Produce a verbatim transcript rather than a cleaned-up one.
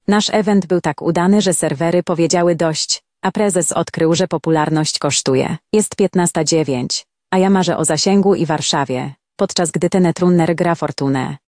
Nasz event był tak udany, że serwery powiedziały dość, a prezes odkrył, że popularność kosztuje. Jest piętnasta dziewięć, a ja marzę o zasięgu i Warszawie, podczas gdy ten Netrunner gra Fortunę.